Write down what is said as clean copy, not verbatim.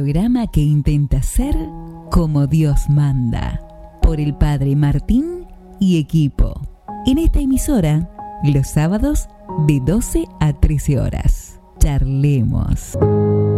programa que intenta ser como Dios manda, por el Padre Martín y equipo. En esta emisora, los sábados de 12 a 13 horas. Charlemos.